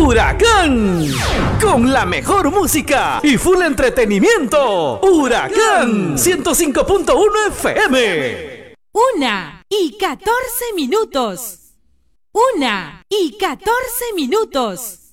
Huracán, con la mejor música y full entretenimiento. Huracán 105.1 FM. 1:14 minutos. 1:14 minutos.